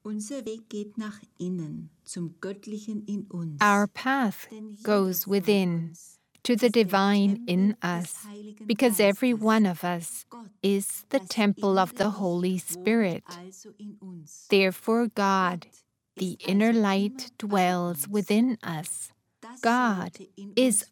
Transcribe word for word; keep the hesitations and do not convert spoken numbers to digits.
Unser Weg geht nach innen, zum Göttlichen in uns. Our path goes within, to the divine in us, because every one of us is the temple of the Holy Spirit. Therefore God, the inner light, dwells within us. God is